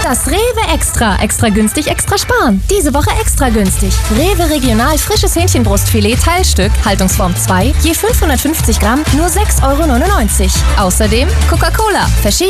Das Rewe Extra. Extra günstig, extra sparen. Diese Woche extra günstig. Rewe Regional frisches Hähnchenbrustfilet Teilstück, Haltungsform 2, je 550 Gramm, nur 6,99 €. Außerdem Coca-Cola.